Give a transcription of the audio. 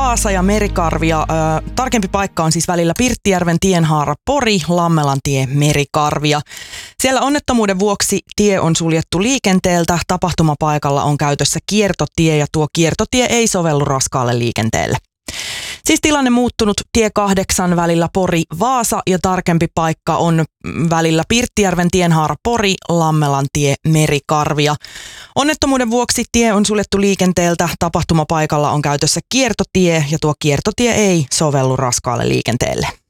Vaasa ja Merikarvia. Tarkempi paikka on siis välillä Pirttijärven tienhaara Pori, Lammelantie, Merikarvia. Siellä onnettomuuden vuoksi tie on suljettu liikenteeltä. Tapahtumapaikalla on käytössä kiertotie ja tuo kiertotie ei sovellu raskaalle liikenteelle. Siis tilanne muuttunut tie 8 välillä Pori-Vaasa ja tarkempi paikka on välillä Pirttijärven tienhaara Pori, Lammelantie, Merikarvia. Onnettomuuden vuoksi tie on suljettu liikenteeltä. Tapahtumapaikalla on käytössä kiertotie ja tuo kiertotie ei sovellu raskaalle liikenteelle.